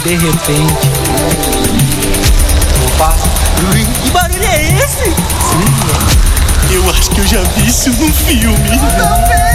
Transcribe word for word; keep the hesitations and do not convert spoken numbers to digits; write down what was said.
de repente. Opa! Que barulho é esse? Eu acho que eu já vi isso num filme. Também!